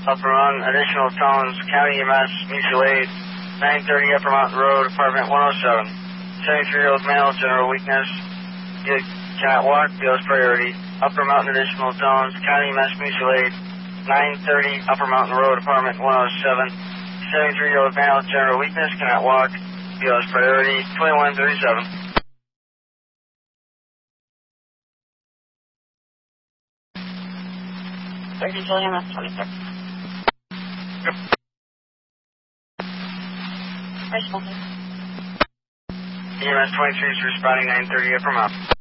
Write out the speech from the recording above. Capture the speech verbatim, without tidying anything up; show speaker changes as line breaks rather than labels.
Upper Mountain, additional tones, County E M S, mutual aid, nine thirty Upper Mountain Road, apartment one oh seven. seventy-three-year-old male, general weakness, you cannot walk, feels priority. Upper Mountain, additional tones, County E M S, mutual aid, nine thirty Upper Mountain Road, apartment one oh seven. seventy-three-year-old male, general weakness, cannot walk, feels priority, twenty-one thirty-seven.
thirty E M S twenty-six.
Yep.
Responsive.
E M S twenty-three is responding nine thirty Upper Mountain.